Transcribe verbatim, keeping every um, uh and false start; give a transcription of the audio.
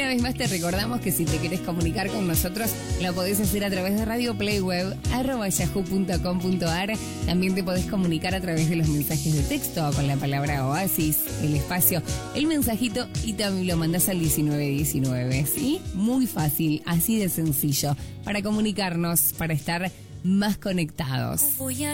Una vez más te recordamos que si te querés comunicar con nosotros, lo podés hacer a través de radio playweb arroba yahoo punto com punto ar. También te podés comunicar a través de los mensajes de texto con la palabra Oasis, el espacio, el mensajito, y también lo mandás al diecinueve diecinueve, ¿sí? Muy fácil, así de sencillo, para comunicarnos, para estar más conectados. Voy a